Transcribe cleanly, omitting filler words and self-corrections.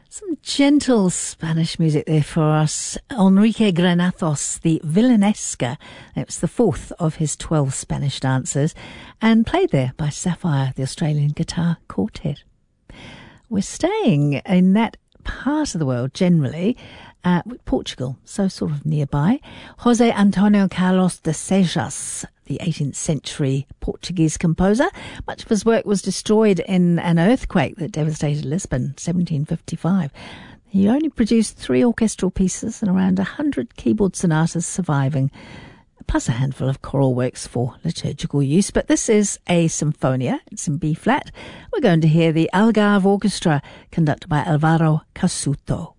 Some gentle Spanish music there for us. Enrique Granados, the Villanesca. It was the fourth of his 12 Spanish dances, and played there by Sapphire, the Australian guitar quartet. We're staying in that part of the world generally, Portugal, so sort of nearby. José Antonio Carlos de Sejas, the 18th century Portuguese composer. Much of his work was destroyed in an earthquake that devastated Lisbon, 1755. He only produced 3 orchestral pieces and around 100 keyboard sonatas surviving, plus a handful of choral works for liturgical use. But this is a sinfonia. It's in B-flat. We're going to hear the Algarve Orchestra, conducted by Alvaro Casuto.